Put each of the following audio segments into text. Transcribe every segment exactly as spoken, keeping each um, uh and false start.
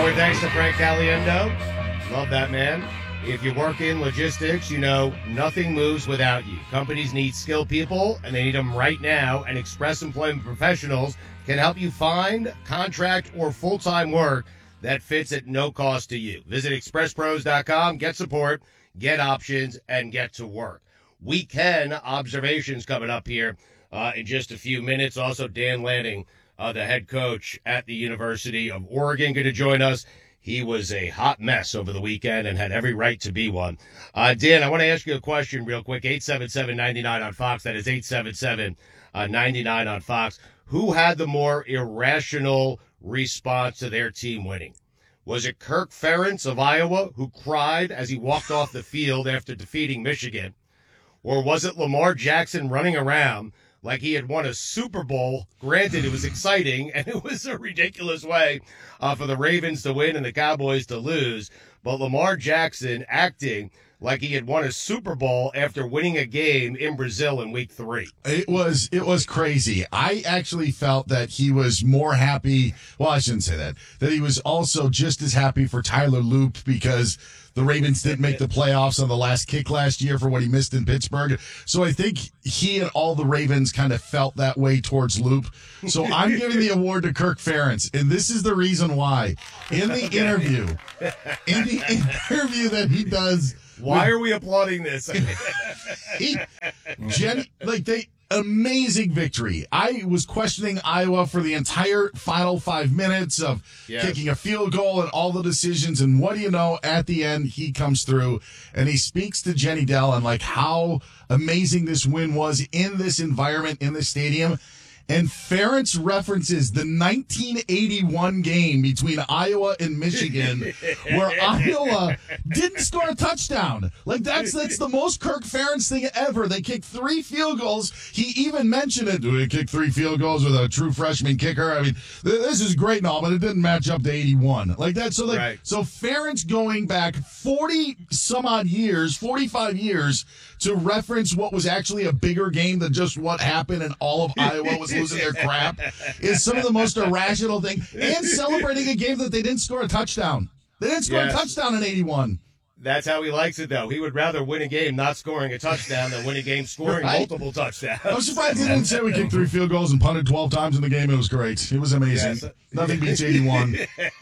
Our thanks to Frank Caliendo. Love that man. If you work in logistics, you know nothing moves without you. Companies need skilled people, and they need them right now, and Express Employment Professionals can help you find contract or full-time work that fits at no cost to you. Visit express pros dot com, get support, get options, and get to work. Weekend observations coming up here uh, in just a few minutes. Also, Dan Lanning, uh, the head coach at the University of Oregon, going to join us. He was a hot mess over the weekend and had every right to be one. Uh, Dan, I want to ask you a question real quick. eight seven seven, nine nine on Fox. That is eight seven seven, nine nine on Fox. Who had the more irrational response to their team winning? Was it Kirk Ferentz of Iowa, who cried as he walked off the field after defeating Michigan? Or was it Lamar Jackson running around like he had won a Super Bowl? Granted, it was exciting, and it was a ridiculous way uh, for the Ravens to win and the Cowboys to lose. But Lamar Jackson acting like he had won a Super Bowl after winning a game in Brazil in week three. It was it was crazy. I actually felt that he was more happy. Well, I shouldn't say that. That he was also just as happy for Tyler Loop because the Ravens didn't make the playoffs on the last kick last year for what he missed in Pittsburgh. So I think he and all the Ravens kind of felt that way towards Loop. So I'm giving the award to Kirk Ferentz, and this is the reason why. In the interview, in the interview that he does. Why are we applauding this? he, Jen, like they amazing victory. I was questioning Iowa for the entire final five minutes of yes. kicking a field goal and all the decisions. And what do you know? At the end, he comes through and he speaks to Jenny Dell and like how amazing this win was in this environment in the stadium. And Ferentz references the nineteen eighty-one game between Iowa and Michigan where Iowa didn't score a touchdown. Like, that's that's the most Kirk Ferentz thing ever. They kicked three field goals. He even mentioned it. Do we kick three field goals with a true freshman kicker? I mean, th- this is great and all, but it didn't match up to eighty-one. Like that. So, like, right. so Ferentz going back forty some odd years, forty-five years, to reference what was actually a bigger game than just what happened and all of Iowa was losing their crap is some of the most irrational thing. And celebrating a game that they didn't score a touchdown. They didn't score yes. a touchdown in eighty-one. That's how he likes it, though. He would rather win a game not scoring a touchdown than win a game scoring right? multiple touchdowns. I'm surprised he didn't say we kicked three field goals and punted twelve times in the game. It was great. It was amazing. Yes. Nothing beats eighty-one.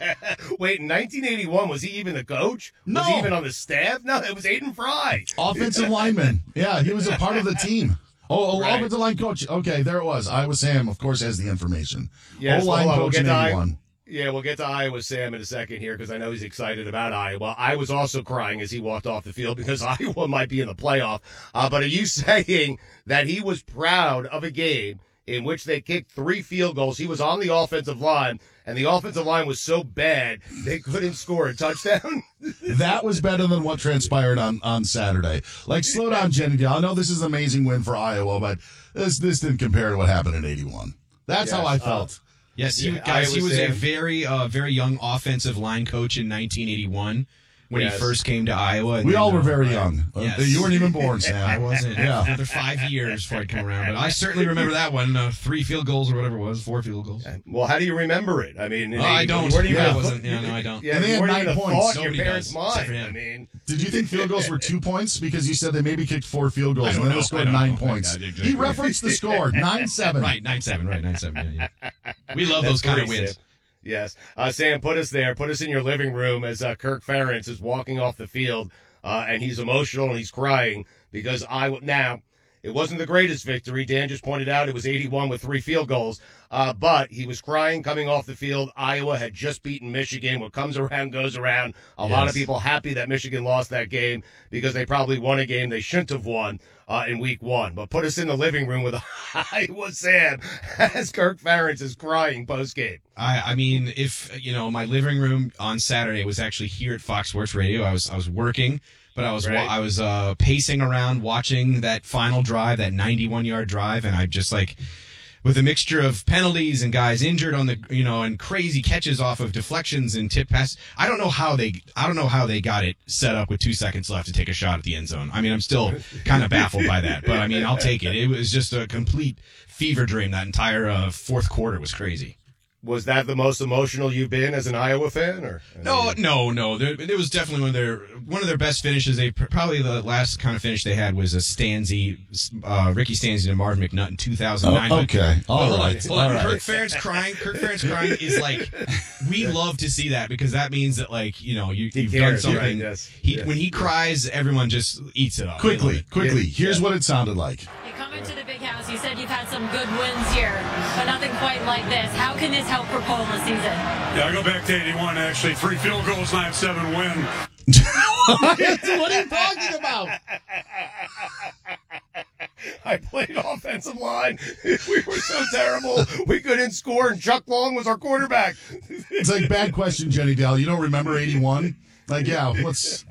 Wait, in nineteen eighty-one, was he even the coach? No. Was he even on the staff? No, it was Aiden Fry. Offensive lineman. Yeah, he was a part of the team. Oh, right. Offensive line coach. Okay, there it was. Iowa Sam, of course, has the information. Yes, O-line well, coach we'll in eighty-one. Yeah, we'll get to Iowa Sam in a second here because I know he's excited about Iowa. I was also crying as he walked off the field because Iowa might be in the playoff. Uh, but are you saying that he was proud of a game in which they kicked three field goals? He was on the offensive line, and the offensive line was so bad they couldn't score a touchdown? That was better than what transpired on, on Saturday. Like, slow down, Jenny. I know this is an amazing win for Iowa, but this this didn't compare to what happened in eighty-one. That's yes, how I felt. Uh, Yes, he, yeah, guys, he was saying. a very, uh, very young offensive line coach in nineteen eighty-one when yes. he first came to Iowa. And we then, all were uh, very young. Yes. Uh, you weren't even born, Sam. I wasn't. Yeah. Another five years before I'd come around. But I certainly remember that one. Uh, three field goals or whatever it was. Four field goals. Well, how do you remember it? I mean, oh, I don't. Where do you yeah, wasn't, yeah, no, I don't. Yeah, and they had nine points. Your parents' mind. I mean, did you think field goals were two points? Because you said they maybe kicked four field goals and then know, they scored nine know. points. Exactly. He referenced the score, nine seven. Right, nine seven. Right, nine seven. Yeah, yeah. We love That's those kind of great, wins. Sam. Yes. Uh, Sam, put us there. Put us in your living room as uh, Kirk Ferentz is walking off the field, uh, and he's emotional and he's crying because I w- now, it wasn't the greatest victory. Dan just pointed out it was eighty-one with three field goals, uh, but he was crying coming off the field. Iowa had just beaten Michigan. What comes around goes around. A yes. lot of people happy that Michigan lost that game because they probably won a game they shouldn't have won uh, in week one. But put us in the living room with Iowa Sam as Kirk Ferentz is crying post-game. I, I mean, if, you know, my living room on Saturday was actually here at Fox Sports Radio. I was I was working. But I was right. I was uh, pacing around watching that final drive, that ninety-one yard drive, and I just like, with a mixture of penalties and guys injured on the, you know, and crazy catches off of deflections and tip pass. I don't know how they, I don't know how they got it set up with two seconds left to take a shot at the end zone. I mean, I'm still kind of baffled by that, but I mean, I'll take it. It was just a complete fever dream. That entire uh, fourth quarter was crazy. Was that the most emotional you've been as an Iowa fan, or no, no, no? There, it was definitely one of their one of their best finishes. They probably the last kind of finish they had was a Stanzi, uh, Ricky Stanzi and Marvin McNutt in two thousand nine. Oh, okay, but, all hold right, on, hold all on. right. Kirk Ferentz crying. Kirk Ferentz crying is like we love to see that because that means that like you know you, you've cares, done right, something. yes. He Yeah. when he cries, everyone just eats it up. Quickly, quickly. Yeah. Here's Yeah. what it sounded like. You come into the big house, you said you've had some good wins here, but nothing quite like this. How can this help Procola this season? Yeah, I go back to eighty-one, actually. Three field goals, nine seven win. What are you talking about? I played offensive line. We were so terrible. We couldn't score, and Chuck Long was our quarterback. It's like, bad question, Jenny Dell. You don't remember eighty-one? Like, yeah, what's...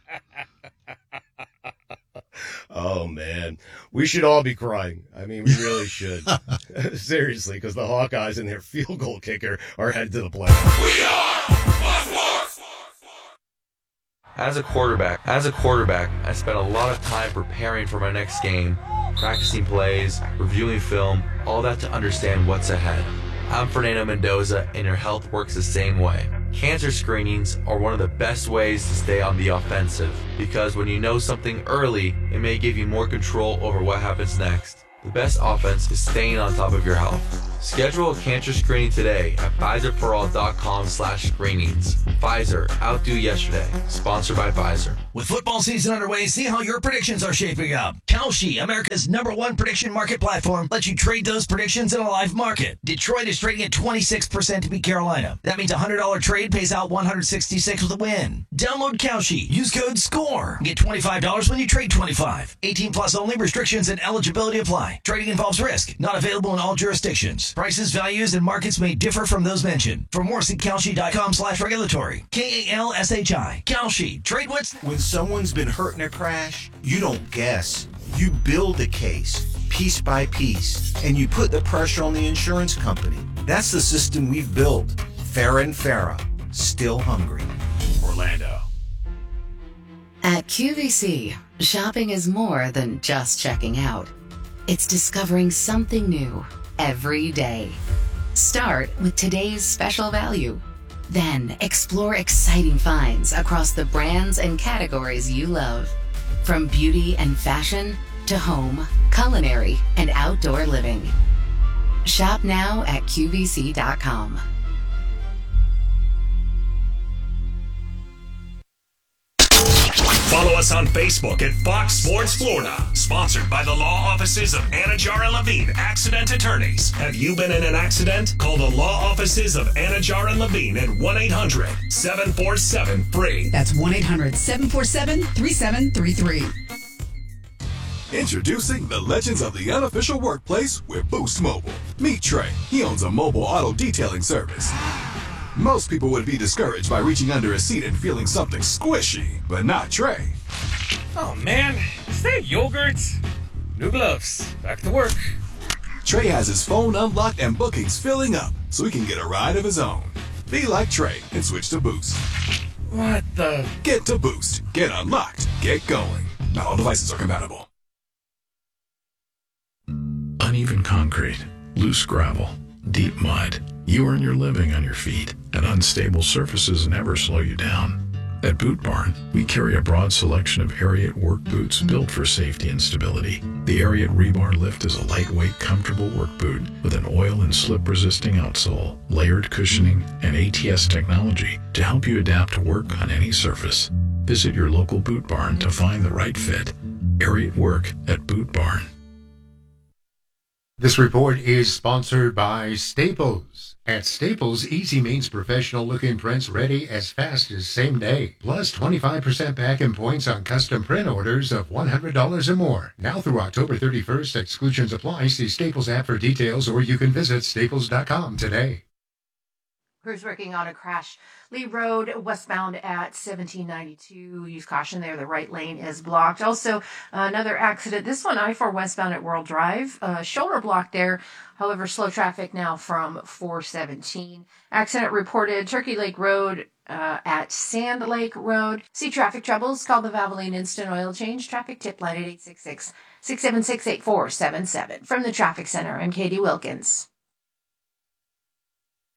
Oh, man. We should all be crying. I mean, we really should. Seriously, because the Hawkeyes and their field goal kicker are headed to the playoffs. We are As a quarterback, as a quarterback, I spent a lot of time preparing for my next game, practicing plays, reviewing film, all that to understand what's ahead. I'm Fernando Mendoza, and your health works the same way. Cancer screenings are one of the best ways to stay on the offensive, because when you know something early, it may give you more control over what happens next. The best offense is staying on top of your health. Schedule a cancer screening today at Pfizer For All dot com slash screenings. Pfizer, outdo yesterday. Sponsored by Pfizer. With football season underway, see how your predictions are shaping up. Kalshi, America's number one prediction market platform, lets you trade those predictions in a live market. Detroit is trading at twenty-six percent to beat Carolina. That means a one hundred dollars trade pays out one hundred sixty-six with a win. Download Kalshi. Use code SCORE. Get twenty-five dollars when you trade twenty-five. eighteen plus only. Restrictions and eligibility apply. Trading involves risk. Not available in all jurisdictions. Prices, values, and markets may differ from those mentioned. For more, see Kalshi.com slash regulatory. K A L S H I. Kalshi. Trade what's... When someone's been hurt in a crash, you don't guess. You build a case, piece by piece, and you put the pressure on the insurance company. That's the system we've built. Farah and Farah. Still hungry. Orlando. At Q V C, shopping is more than just checking out. It's discovering something new every day. Start with today's special value. Then explore exciting finds across the brands and categories you love. From beauty and fashion to home, culinary, and outdoor living. Shop now at Q V C dot com. Follow us on Facebook at Fox Sports Florida. Sponsored by the law offices of Anajar and Levine, accident attorneys. Have you been in an accident? Call the law offices of Anajar and Levine at one eight hundred seven four seven free. That's one eight hundred seven four seven three seven three three. Introducing the legends of the unofficial workplace with Boost Mobile. Meet Trey. He owns a mobile auto detailing service. Most people would be discouraged by reaching under a seat and feeling something squishy, but not Trey. Oh man, is that yogurt? New gloves. Back to work. Trey has his phone unlocked and bookings filling up, so he can get a ride of his own. Be like Trey and switch to Boost. What the? Get to Boost. Get unlocked. Get going. Not all devices are compatible. Uneven concrete, loose gravel, deep mud. You earn your living on your feet, and unstable surfaces never slow you down. At Boot Barn, we carry a broad selection of Ariat work boots built for safety and stability. The Ariat Rebar Lift is a lightweight, comfortable work boot with an oil and slip-resisting outsole, layered cushioning, and A T S technology to help you adapt to work on any surface. Visit your local Boot Barn to find the right fit. Ariat Work at Boot Barn. This report is sponsored by Staples. At Staples, easy means professional-looking prints ready as fast as same day. Plus twenty-five percent back in points on custom print orders of one hundred dollars or more. Now through October thirty-first, exclusions apply. See Staples app for details, or you can visit staples dot com today. Crews working on a crash. Lee Road westbound at seventeen ninety-two. Use caution there. The right lane is blocked. Also, uh, another accident. This one, I four westbound at World Drive. Uh, shoulder block there. However, slow traffic now from four seventeen. Accident reported Turkey Lake Road uh, at Sand Lake Road. See traffic troubles? Call the Valvoline Instant Oil Change traffic tip line at eight six six, six seven six, eight four seven seven. From the Traffic Center, I'm Katie Wilkins.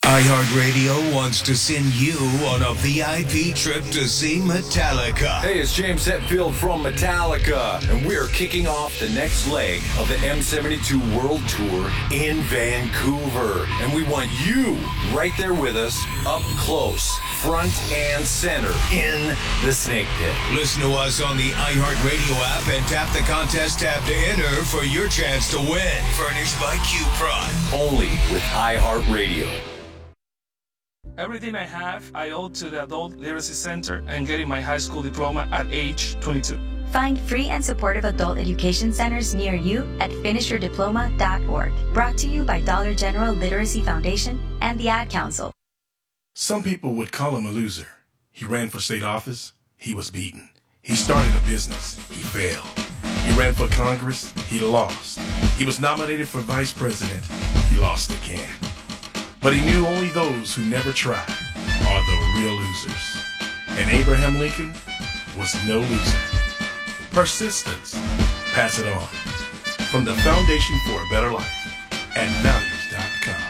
iHeartRadio wants to send you on a V I P trip to see Metallica. Hey, it's James Hetfield from Metallica, and we're kicking off the next leg of the M seventy-two World Tour in Vancouver. And we want you right there with us, up close, front and center, in the Snake Pit. Listen to us on the iHeartRadio app and tap the contest tab to enter for your chance to win. Furnished by Q Prime. Only with iHeartRadio. Everything I have, I owe to the Adult Literacy Center and getting my high school diploma at age twenty-two. Find free and supportive adult education centers near you at finish your diploma dot org. Brought to you by Dollar General Literacy Foundation and the Ad Council. Some people would call him a loser. He ran for state office. He was beaten. He started a business. He failed. He ran for Congress. He lost. He was nominated for vice president. He lost again. But he knew only those who never try are the real losers. And Abraham Lincoln was no loser. Persistence. Pass it on. From the Foundation for a Better Life at values dot com.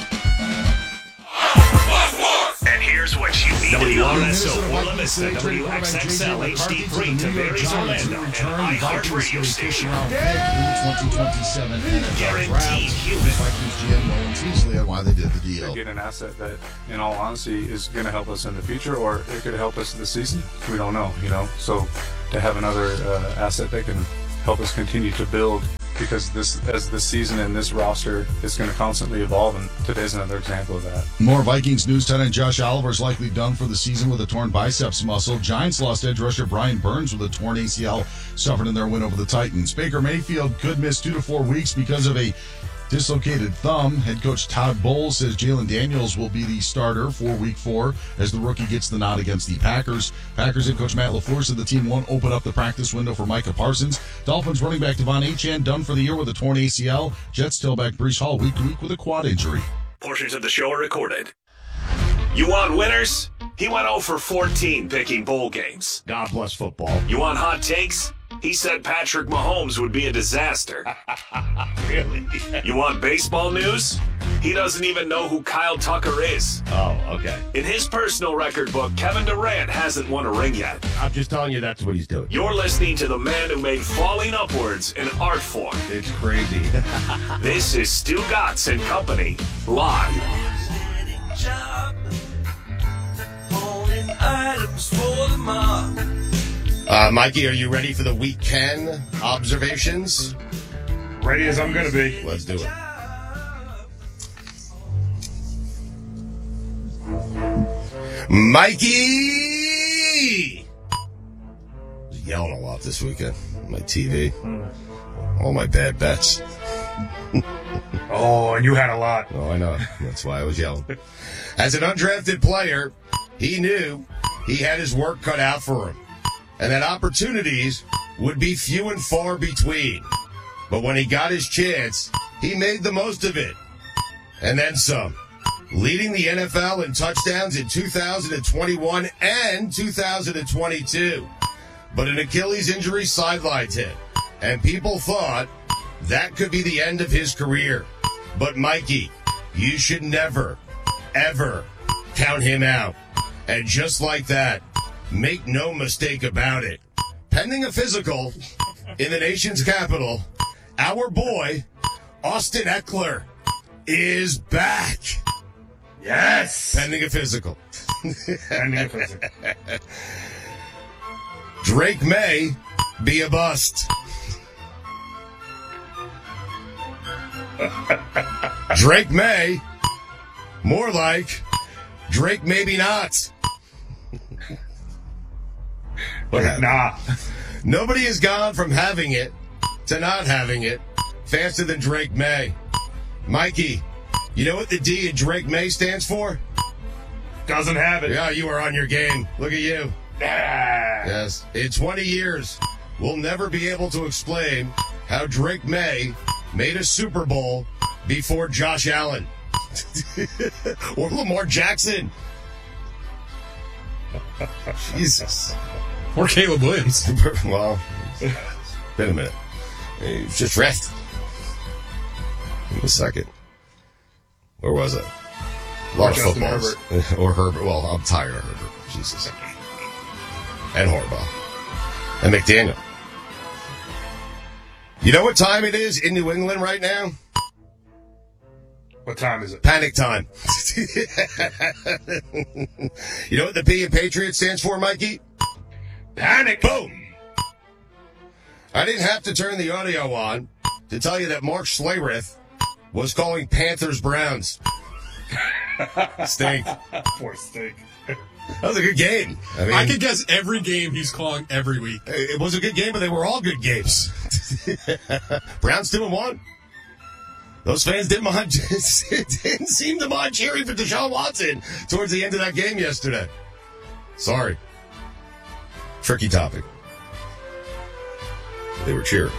And here's what you need W R S O for La Vista, W X X L H D three to Barry's Orlando, and iHeart Radio Station. twenty twenty-seven Guaranteed human. Vikings G M Nolan Teasley on why they did the deal. Get an asset that, in all honesty, is going to help us in the future, or it could help us this season. We don't know, you know. So to have another uh, asset that can help us continue to build, because this, as this season and this roster is going to constantly evolve, and today's another example of that. More Vikings news. Tight end Josh Oliver is likely done for the season with a torn biceps muscle. Giants lost edge rusher Brian Burns with a torn A C L suffered in their win over the Titans. Baker Mayfield could miss two to four weeks because of a dislocated thumb. Head coach Todd Bowles says Jalen Daniels will be the starter for week four as the rookie gets the nod against the Packers. Packers head coach Matt LaFleur said the team won't open up the practice window for Micah Parsons. Dolphins running back Devon Achane done for the year with a torn A C L. Jets tailback Breece Hall week to week with a quad injury. Portions of the show are recorded. You want winners? He went oh for fourteen picking bowl games. God bless football. You want hot takes? He said Patrick Mahomes would be a disaster. Really? You want baseball news? He doesn't even know who Kyle Tucker is. Oh, okay. In his personal record book, Kevin Durant hasn't won a ring yet. I'm just telling you that's what he's doing. You're listening to the man who made falling upwards an art form. It's crazy. This is Stu Gatz and Company, live. Uh, Mikey, are you ready for the week ten observations? Ready as I'm going to be. Let's do it. Mikey! I was yelling a lot this weekend on my T V. All my bad bets. Oh, and you had a lot. Oh, I know. That's why I was yelling. As an undrafted player, he knew he had his work cut out for him, and that opportunities would be few and far between. But when he got his chance, he made the most of it. And then some. Leading the N F L in touchdowns in two thousand twenty-one and two thousand twenty-two. But an Achilles injury sidelined him, and people thought that could be the end of his career. But Mikey, you should never, ever count him out. And just like that, make no mistake about it, pending a physical in the nation's capital, our boy, Austin Eckler, is back. Yes. Pending a physical. Pending a physical. Drake may be a bust. Drake may. More like Drake maybe not. What happened? Nah. Nobody has gone from having it to not having it faster than Drake May. Mikey, you know what the D in Drake May stands for? Doesn't have it. Yeah, you are on your game. Look at you. Ah. Yes. In twenty years, we'll never be able to explain how Drake May made a Super Bowl before Josh Allen. Or Lamar Jackson. Jesus. Or Caleb Williams. Well, been a minute. Hey, just rest. In a second. Where was it? A lot Or of Justin footballs. Or Herbert. Well, I'm tired of Herbert. Jesus. And Harbaugh. And McDaniel. You know what time it is in New England right now? What time is it? Panic time. You know what the P in Patriot stands for, Mikey? Panic. Boom. I didn't have to turn the audio on to tell you that Mark Schlereth was calling Panthers Browns. Stink. Poor Stink. That was a good game. I mean, I could guess every game he's calling every week. It was a good game, but they were all good games. Browns two and one. Those fans didn't mind, didn't seem to mind cheering for Deshaun Watson towards the end of that game yesterday. Sorry. Tricky topic. They were cheering.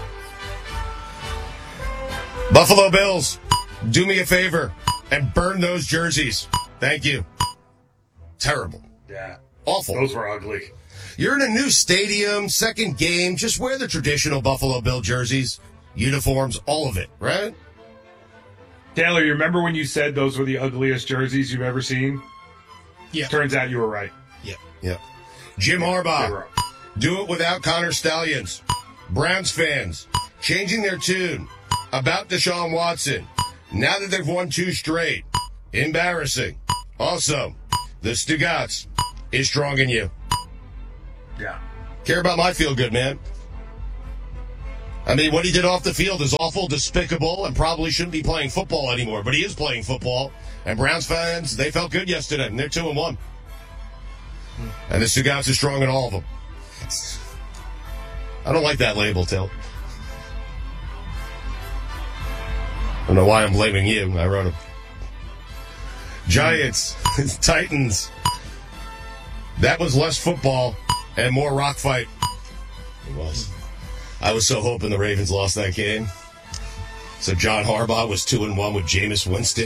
Buffalo Bills, do me a favor and burn those jerseys. Thank you. Terrible. Yeah. Awful. Those were ugly. You're in a new stadium, second game. Just wear the traditional Buffalo Bill jerseys, uniforms, all of it, right? Taylor, you remember when you said those were the ugliest jerseys you've ever seen? Yeah. Turns out you were right. Yeah. Yeah. Jim Harbaugh, do it without Connor Stallions. Browns fans, changing their tune about Deshaun Watson. Now that they've won two straight. Embarrassing. Also, the Stugats is strong in you. Yeah. Care about my feel good, man. I mean, what he did off the field is awful, despicable, and probably shouldn't be playing football anymore. But he is playing football. And Browns fans, they felt good yesterday. And they're two and one. And the Stugats are strong in all of them. I don't like that label, Till. I don't know why I'm blaming you. I wrote him. Giants, Titans. That was less football and more rock fight. It was. I was so hoping the Ravens lost that game. So John Harbaugh was two and one with Jameis Winston.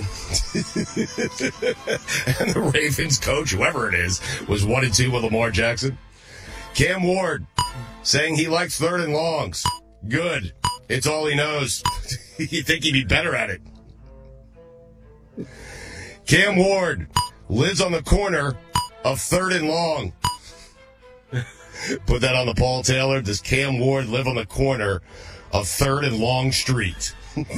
And the Ravens coach, whoever it is, was one and two with Lamar Jackson. Cam Ward saying he likes third and longs. Good. It's all he knows. You think he'd be better at it. Cam Ward lives on the corner of third and long. Put that on the Paul Taylor. Does Cam Ward live on the corner of third and long street?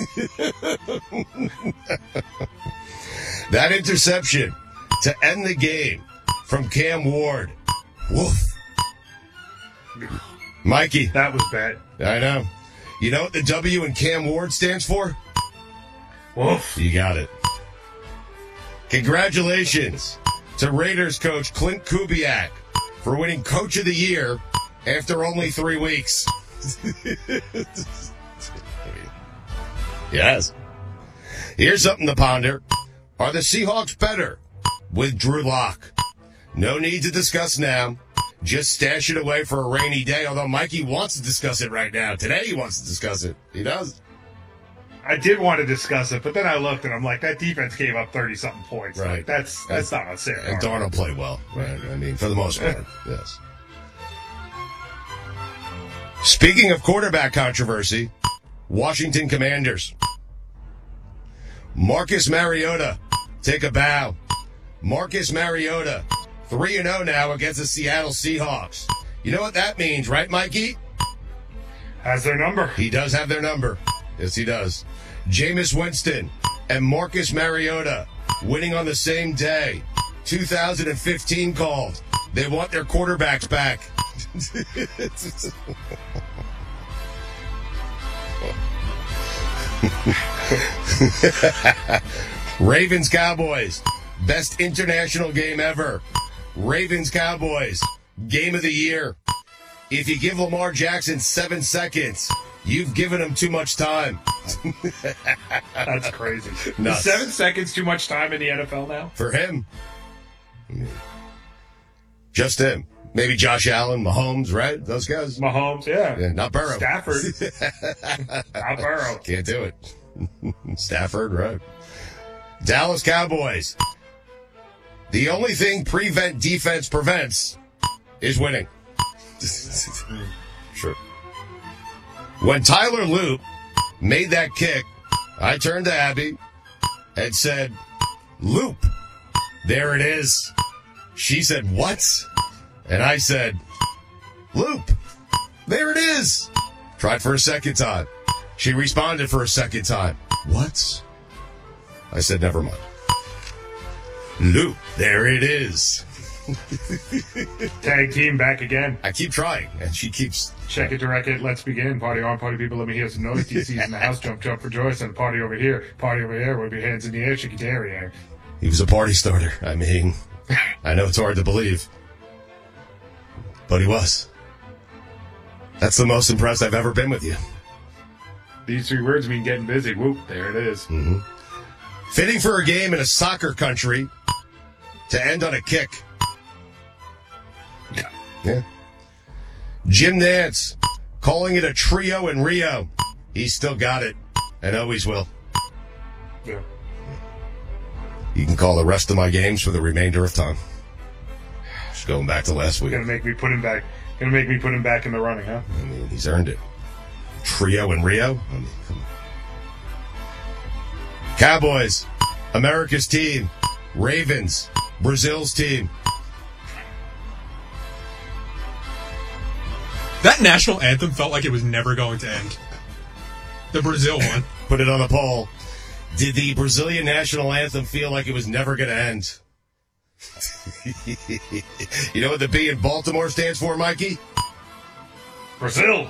That interception to end the game from Cam Ward. Woof. Mikey. That was bad. I know. You know what the W in Cam Ward stands for? Woof. You got it. Congratulations to Raiders coach Clint Kubiak for winning Coach of the Year after only three weeks. Yes. Here's something to ponder. Are the Seahawks better with Drew Lock? No need to discuss now. Just stash it away for a rainy day, although Mikey wants to discuss it right now. Today he wants to discuss it. He does. I did want to discuss it, but then I looked and I'm like, that defense gave up thirty-something points. Right. Like, that's that's not on Sarah. And Darnold played well. Right. I mean, for the most part, yes. Speaking of quarterback controversy, Washington Commanders. Marcus Mariota, take a bow. Marcus Mariota, three and oh now against the Seattle Seahawks. You know what that means, right, Mikey? Has their number. He does have their number. Yes, he does. Jameis Winston and Marcus Mariota winning on the same day. two thousand fifteen called. They want their quarterbacks back. Ravens Cowboys. Best international game ever. Ravens Cowboys. Game of the year. If you give Lamar Jackson seven seconds, you've given him too much time. That's crazy. Nuts. Is seven seconds too much time in the N F L now? For him. Just him. Maybe Josh Allen, Mahomes, right? Those guys. Mahomes, yeah. Yeah, not Burrow. Stafford. Not Burrow. Can't do it. Stafford, right? Dallas Cowboys. The only thing prevent defense prevents is winning. Sure. When Tyler Loop made that kick, I turned to Abby and said, Loop, there it is. She said, what? And I said, loop. There it is. Tried for a second time. She responded for a second time. What? I said, never mind. Loop. There it is. Tag team back again. I keep trying, and she keeps... Check it, direct it, let's begin. Party on, party people, let me hear some noise. D C's in the house, jump, jump, rejoice. And party over here, party over there, wave your hands in the air, shake your derriere. He was a party starter. I mean, I know it's hard to believe, but he was. That's the most impressed I've ever been with you. These three words mean getting busy. Whoop, there it is. Mm-hmm. Fitting for a game in a soccer country to end on a kick. Yeah. Jim Nance, calling it a trio in Rio. He's still got it, and always will. Yeah. You can call the rest of my games for the remainder of time. Just going back to last week. Gonna make me put him back. Gonna make me put him back in the running, huh? I mean, he's earned it. Trio in Rio. I mean, come on. Cowboys, America's team. Ravens, Brazil's team. That national anthem felt like it was never going to end. The Brazil one. Put it on the poll. Did the Brazilian national anthem feel like it was never going to end? You know what the B in Baltimore stands for, Mikey? Brazil.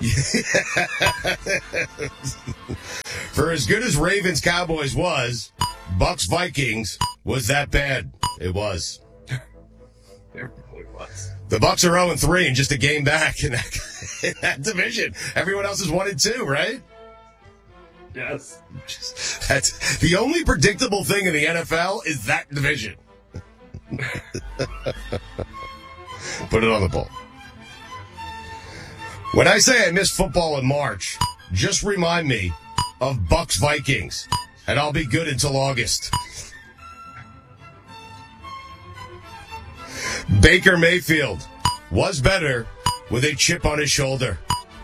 For as good as Ravens Cowboys was, Bucks Vikings was that bad. It was. It really was. The Bucks are oh and three and just a game back in that, in that division. Everyone else is one and two, right? Yes. That's the only predictable thing in the N F L is that division. Put it on the poll. When I say I miss football in March, just remind me of Bucks Vikings, and I'll be good until August. Baker Mayfield was better with a chip on his shoulder.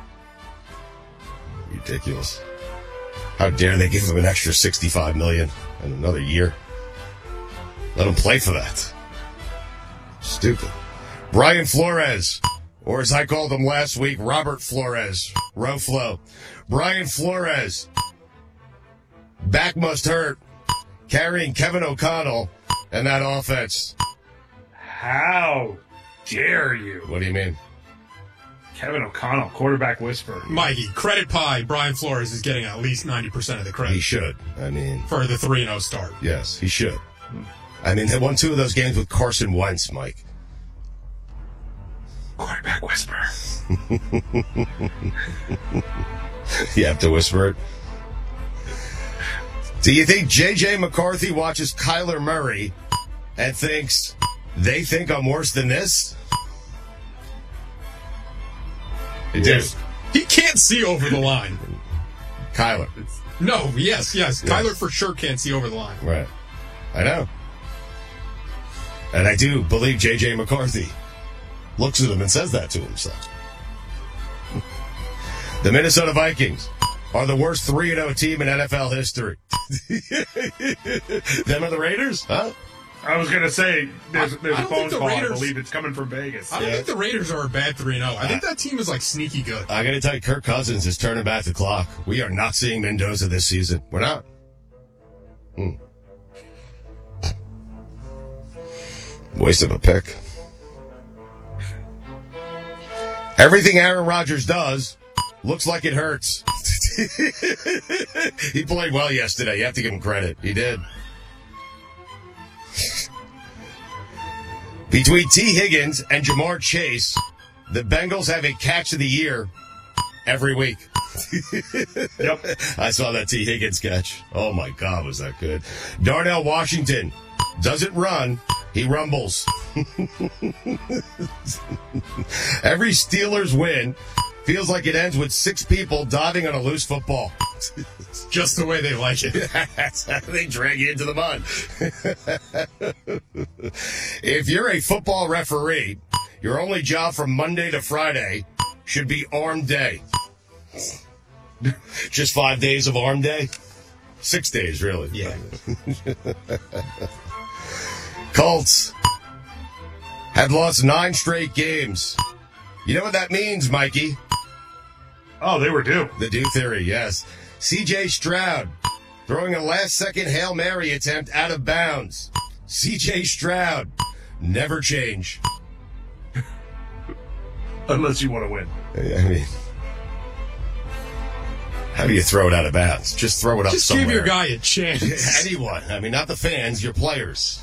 Ridiculous. How dare they give him an extra sixty-five million dollars in another year? Let him play for that. Stupid. Brian Flores, or as I called him last week, Robert Flores, Roflo. Brian Flores, back must hurt, carrying Kevin O'Connell and that offense. How dare you? What do you mean? Kevin O'Connell, quarterback whisperer. Mikey, credit pie, Brian Flores is getting at least ninety percent of the credit. He should. I mean... For the three and oh start. Yes, he should. I mean, they won two of those games with Carson Wentz, Mike. Quarterback whisperer. You have to whisper it. Do you think J J McCarthy watches Kyler Murray and thinks, they think I'm worse than this? He did. He can't see over the line. Kyler. No, yes, yes, Yes. Kyler for sure can't see over the line. Right. I know. And I do believe J J McCarthy looks at him and says that to himself. The Minnesota Vikings are the worst three and oh team in N F L history. Them are the Raiders? Huh? I was going to say, there's, there's I a don't phone think the call. Raiders- I believe it's coming from Vegas. I don't think the Raiders are a bad three and oh. I think that team is like sneaky good. I got to tell you, Kirk Cousins is turning back the clock. We are not seeing Mendoza this season. We're not. Hmm. Waste of a pick. Everything Aaron Rodgers does looks like it hurts. He played well yesterday. You have to give him credit. He did. Between T. Higgins and Jamar Chase, the Bengals have a catch of the year every week. Yep. I saw that T. Higgins catch. Oh, my God, was that good. Darnell Washington doesn't run. He rumbles. Every Steelers win feels like it ends with six people diving on a loose football. Just the way they like it. That's how they drag you into the mud. If you're a football referee, your only job from Monday to Friday should be arm day. Just five days of arm day? Six days, really. Yeah. Colts had lost nine straight games. You know what that means, Mikey? Oh, they were due. The due theory, yes. C J Stroud throwing a last-second Hail Mary attempt out of bounds. C J Stroud, never change. Unless you want to win. I mean, how do you throw it out of bounds? Just throw it up Just somewhere. give your guy a chance. Anyone. I mean, not the fans, your players.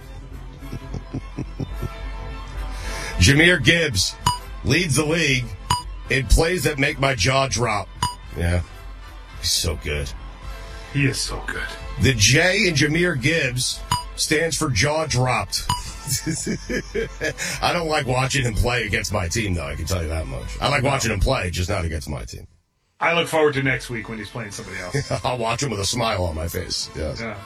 Jahmyr Gibbs leads the league in plays that make my jaw drop. Yeah. He's so good. He is so good. The J in Jahmyr Gibbs stands for jaw dropped. I don't like watching him play against my team, though. I can tell you that much. I like watching him play, just not against my team. I look forward to next week when he's playing somebody else. I'll watch him with a smile on my face. Yes. Yeah.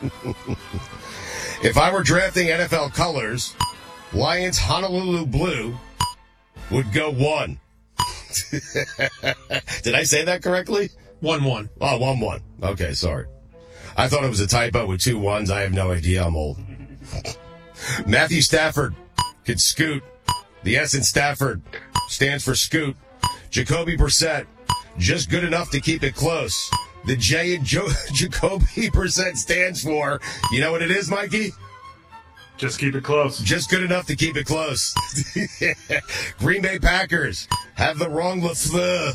If I were drafting N F L colors, Lions Honolulu Blue would go one. Did I say that correctly? One one. Oh, one one. Okay, sorry. I thought it was a typo with two ones. I have no idea. I'm old. Matthew Stafford could scoot. The S in Stafford stands for scoot. Jacoby Brissett, just good enough to keep it close. The J in jo- Jacoby Brissett stands for, you know what it is, Mikey? Just keep it close. Just good enough to keep it close. Green Bay Packers have the wrong LaFleur.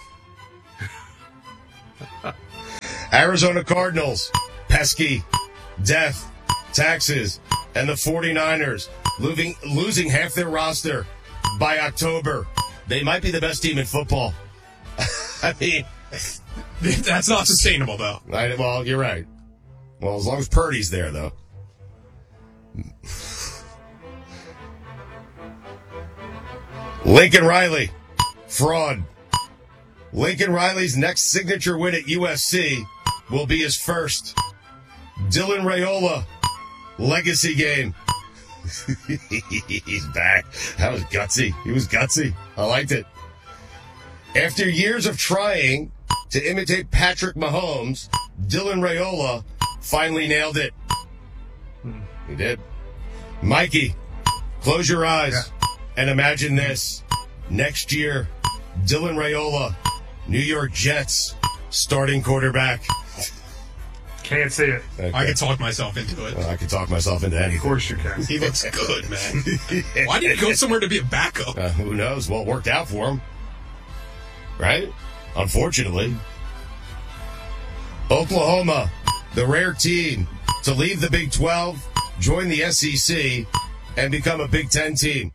Arizona Cardinals, pesky, death, taxes, and the 49ers losing, losing half their roster by October. They might be the best team in football. I mean, that's not sustainable, though. I, well, you're right. Well, as long as Purdy's there, though. Lincoln Riley, fraud. Lincoln Riley's next signature win at U S C will be his first. Dylan Raiola, legacy game. He's back. That was gutsy. He was gutsy. I liked it. After years of trying to imitate Patrick Mahomes, Dylan Raiola finally nailed it. He did. Mikey, close your eyes yeah. and imagine this. Next year, Dylan Raiola, New York Jets, starting quarterback. Can't see it. Okay. I can talk myself into it. Well, I can talk myself into anything. Of course you can. He looks good, man. Why did he go somewhere to be a backup? Uh, who knows? Well, it worked out for him. Right? Unfortunately. Oklahoma, the rare team to leave the Big twelve, join the S E C, and become a Big Ten team.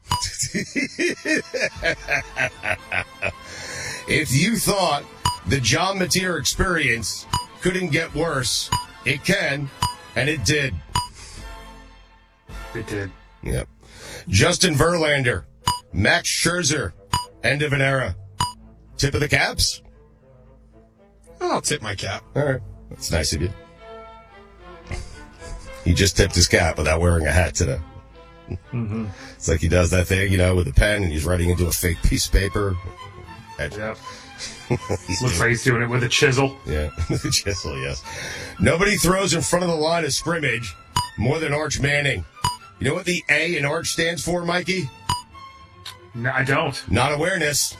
If you thought the John Mateer experience couldn't get worse, it can, and it did. It did. Yep. Justin Verlander, Max Scherzer, end of an era. Tip of the caps? I'll tip my cap. All right. That's nice of you. He just tipped his cap without wearing a hat today. Mm-hmm. It's like he does that thing, you know, with a pen, and he's writing into a fake piece of paper. Yep. Looks like he's doing it with a chisel. Yeah, with a chisel, yes. Nobody throws in front of the line of scrimmage more than Arch Manning. You know what the A in Arch stands for, Mikey? No, I don't. Not awareness.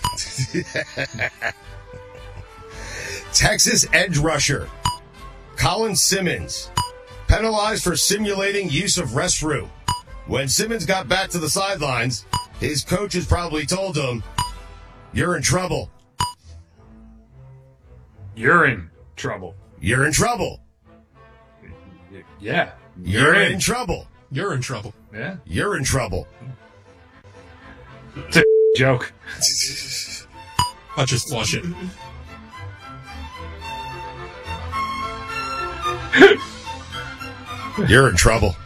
Texas edge rusher Colin Simmons penalized for simulating use of restroom. When Simmons got back to the sidelines, his coaches probably told him, "You're in trouble. You're in trouble. You're in trouble. Yeah. You're, You're in. in trouble. You're in trouble. Yeah. You're in trouble." It's a joke. I'll just flush it. You're in trouble.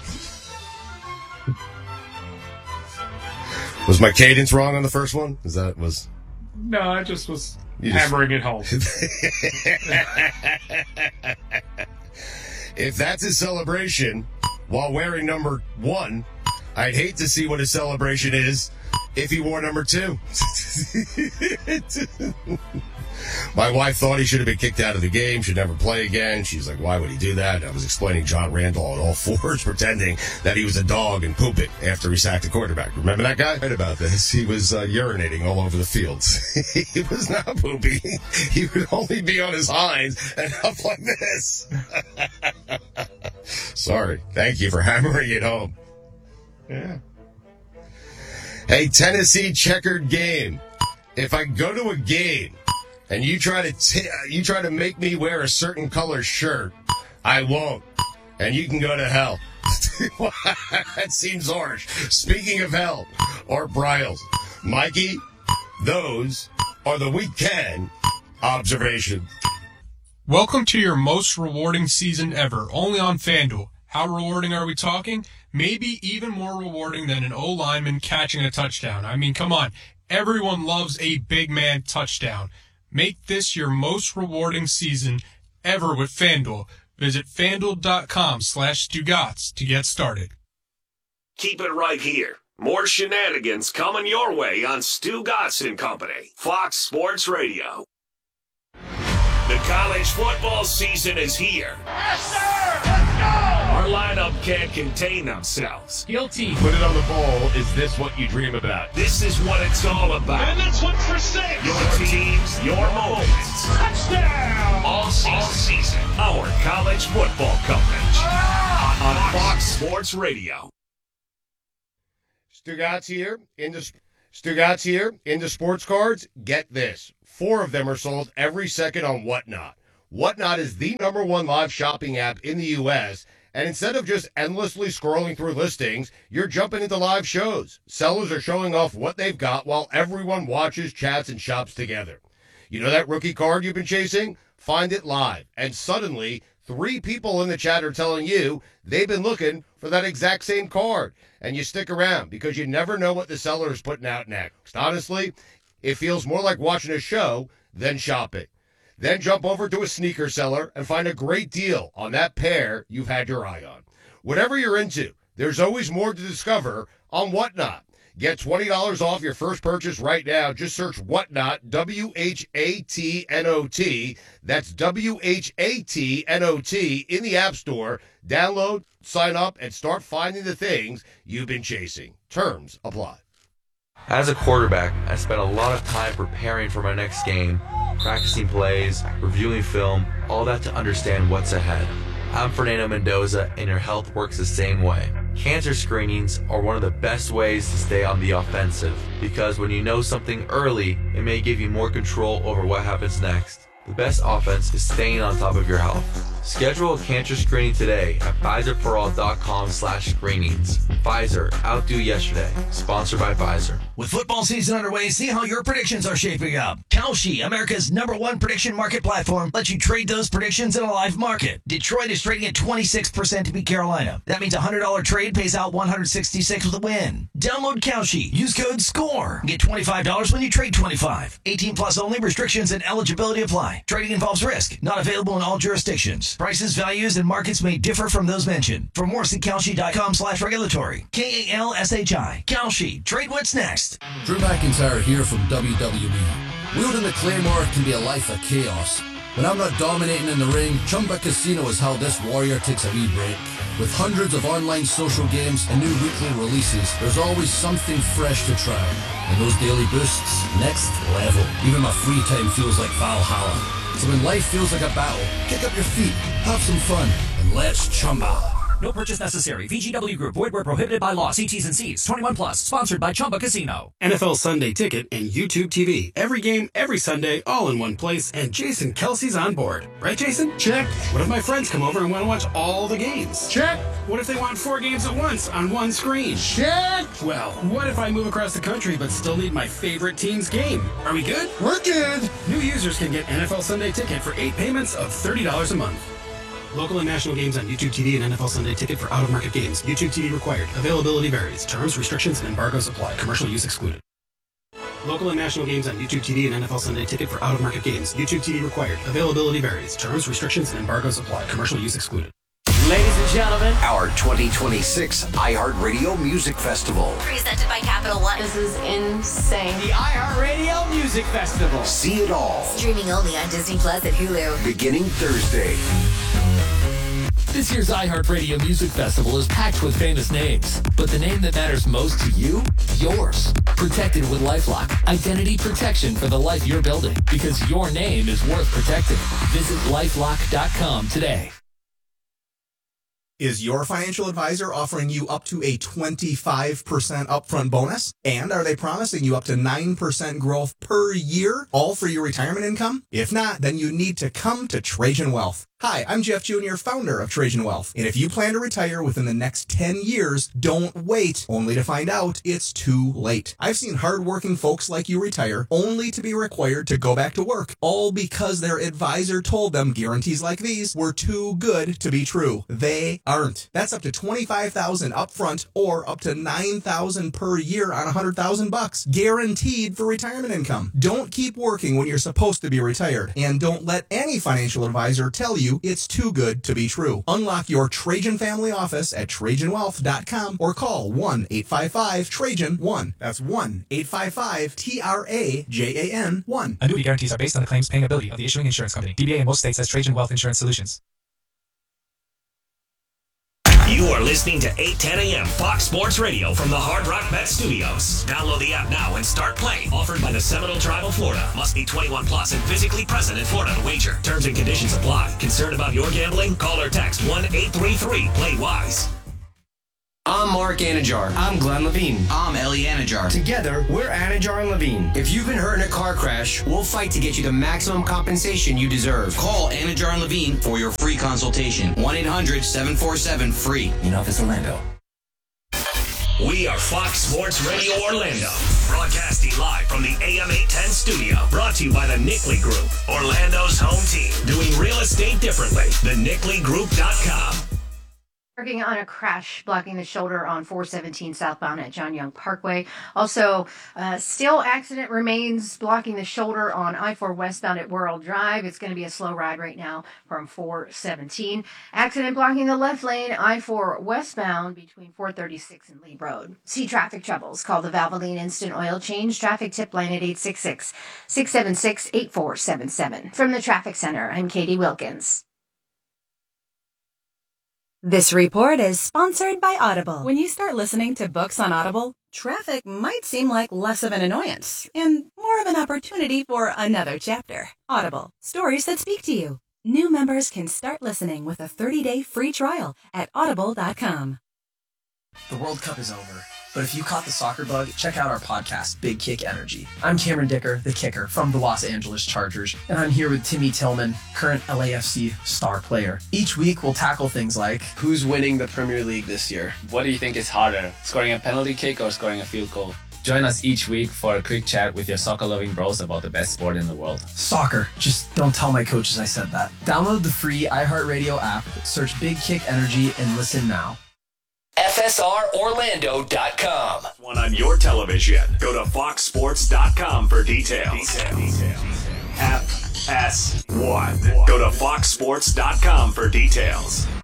Was my cadence wrong on the first one? Is that was? No, I just was you hammering just... it home. If that's his celebration while wearing number one, I'd hate to see what his celebration is if he wore number two. My wife thought he should have been kicked out of the game, should never play again. She's like, why would he do that? I was explaining John Randall on all fours, pretending that he was a dog and pooping after he sacked the quarterback. Remember that guy? I read about this. He was uh, urinating all over the fields. He was not pooping. He would only be on his hinds and up like this. Sorry. Thank you for hammering it home. Yeah. Hey, Tennessee checkered game. If I go to a game and you try to t- you try to make me wear a certain color shirt, I won't. And you can go to hell. That seems harsh. Speaking of hell, or Bryles, Mikey, those are the weekend observations. Welcome to your most rewarding season ever, only on FanDuel. How rewarding are we talking? Maybe even more rewarding than an O-lineman catching a touchdown. I mean, come on. Everyone loves a big man touchdown. Make this your most rewarding season ever with FanDuel. Visit FanDuel.com slash Stugotz to get started. Keep it right here. More shenanigans coming your way on Stugotz and Company. Fox Sports Radio. The college football season is here. Yes, sir! Let's go! Our lineup can't contain themselves. Guilty. Put it on the bowl. Is this what you dream about? This is what it's all about. And that's what's for sale. Your teams, your moments. Touchdown! All season. All season. Our college football coverage. Ah! On Fox Sports Radio. Stugotz here. Into Stugotz here. Into sports cards. Get this. Four of them are sold every second on Whatnot. Whatnot is the number one live shopping app in the U S, and instead of just endlessly scrolling through listings, you're jumping into live shows. Sellers are showing off what they've got while everyone watches, chats, and shops together. You know that rookie card you've been chasing? Find it live, and suddenly, three people in the chat are telling you they've been looking for that exact same card. And you stick around because you never know what the seller is putting out next. Honestly, it feels more like watching a show than shopping. Then jump over to a sneaker seller and find a great deal on that pair you've had your eye on. Whatever you're into, there's always more to discover on Whatnot. Get twenty dollars off your first purchase right now. Just search Whatnot, W H A T N O T. That's W H A T N O T in the App Store. Download, sign up, and start finding the things you've been chasing. Terms apply. As a quarterback, I spent a lot of time preparing for my next game, practicing plays, reviewing film, all that to understand what's ahead. I'm Fernando Mendoza, and your health works the same way. Cancer screenings are one of the best ways to stay on the offensive, because when you know something early, it may give you more control over what happens next. The best offense is staying on top of your health. Schedule a cancer screening today at Pfizerforall.com slash screenings. Pfizer, outdo yesterday. Sponsored by Pfizer. With football season underway, see how your predictions are shaping up. Kalshi, America's number one prediction market platform, lets you trade those predictions in a live market. Detroit is trading at twenty-six percent to beat Carolina. That means a one hundred dollars trade pays out one hundred sixty-six with a win. Download Kalshi. Use code SCORE. Get twenty-five dollars when you trade twenty-five. eighteen plus only. Restrictions and eligibility apply. Trading involves risk. Not available in all jurisdictions. Prices, values, and markets may differ from those mentioned. For more, see Kalshi.com slash regulatory. K A L S H I. Kalshi. Trade what's next. Drew McIntyre here from W W E. Wielding the Claymore can be a life of chaos. When I'm not dominating in the ring, Chumba Casino is how this warrior takes a wee break. With hundreds of online social games and new weekly releases, there's always something fresh to try. And those daily boosts, next level. Even my free time feels like Valhalla. So when life feels like a battle, kick up your feet, have some fun, and let's Chumba. No purchase necessary. V G W Group. Void where prohibited by law. See T's and C's. twenty-one plus. Sponsored by Chumba Casino. N F L Sunday Ticket and YouTube T V. Every game, every Sunday, all in one place. And Jason Kelsey's on board. Right, Jason? Check. What if my friends come over and want to watch all the games? Check. What if they want four games at once on one screen? Check. Well, what if I move across the country but still need my favorite team's game? Are we good? We're good. New users can get N F L Sunday Ticket for eight payments of thirty dollars a month. Local and national games on YouTube T V and N F L Sunday Ticket for out-of-market games. YouTube T V required. Availability varies. Terms, restrictions, and embargoes apply. Commercial use excluded. Local and national games on YouTube T V and N F L Sunday Ticket for out-of-market games. YouTube T V required. Availability varies. Terms, restrictions, and embargoes apply. Commercial use excluded. Ladies and gentlemen, our twenty twenty-six iHeartRadio Music Festival. Presented by Capital One. This is insane. The iHeartRadio Music Festival. See it all. Streaming only on Disney Plus and Hulu. Beginning Thursday. This year's iHeartRadio Music Festival is packed with famous names, but the name that matters most to you? Yours. Protected with LifeLock. Identity protection for the life you're building, because your name is worth protecting. Visit lifelock dot com today. Is your financial advisor offering you up to a twenty-five percent upfront bonus? And are they promising you up to nine percent growth per year, all for your retirement income? If not, then you need to come to Trajan Wealth. Hi, I'm Jeff Junior, founder of Trajan Wealth. And if you plan to retire within the next ten years, don't wait, only to find out it's too late. I've seen hardworking folks like you retire only to be required to go back to work, all because their advisor told them guarantees like these were too good to be true. They aren't. That's up to twenty-five thousand dollars upfront or up to nine thousand dollars per year on one hundred thousand bucks, guaranteed for retirement income. Don't keep working when you're supposed to be retired, and don't let any financial advisor tell you it's too good to be true. Unlock your Trajan family office at Trajan Wealth dot com or call one eight five five Trajan one. That's one eight five five T R A J A N one. Annuity guarantees are based on the claims paying ability of the issuing insurance company. D B A in most states has Trajan Wealth Insurance Solutions. You are listening to eight ten a.m. Fox Sports Radio from the Hard Rock Bet Studios. Download the app now and start playing. Offered by the Seminole Tribe of Florida. Must be twenty-one plus and physically present in Florida to wager. Terms and conditions apply. Concerned about your gambling? Call or text one eight three three play wise. I'm Mark Anajar. I'm Glenn Levine. I'm Ellie Anajar. Together, we're Anajar and Levine. If you've been hurt in a car crash, we'll fight to get you the maximum compensation you deserve. Call Anajar and Levine for your free consultation. one eight hundred seven four seven free. In office Orlando. We are Fox Sports Radio Orlando, broadcasting live from the A M eight ten studio. Brought to you by the Nickley Group, Orlando's home team. Doing real estate differently. the nickley group dot com. Working on a crash blocking the shoulder on four seventeen southbound at John Young Parkway. Also, uh, still accident remains blocking the shoulder on I four westbound at World Drive. It's going to be a slow ride right now from four seventeen. Accident blocking the left lane, I four westbound between four thirty-six and Lee Road. See traffic troubles? Call the Valvoline Instant Oil Change traffic tip line at eight six six, six seven six, eight four seven seven. From the Traffic Center, I'm Katie Wilkins. This report is sponsored by Audible. When you start listening to books on Audible, traffic might seem like less of an annoyance and more of an opportunity for another chapter. Audible, stories that speak to you. New members can start listening with a thirty-day free trial at audible dot com. The World Cup is over, but if you caught the soccer bug, check out our podcast, Big Kick Energy. I'm Cameron Dicker, the kicker from the Los Angeles Chargers, and I'm here with Timmy Tillman, current L A F C star player. Each week, we'll tackle things like, who's winning the Premier League this year? What do you think is harder, scoring a penalty kick or scoring a field goal? Join us each week for a quick chat with your soccer-loving bros about the best sport in the world. Soccer. Just don't tell my coaches I said that. Download the free iHeartRadio app, search Big Kick Energy, and listen now. F S R Orlando dot com. One on your television. Go to fox sports dot com for details. F S one. Go to fox sports dot com for details.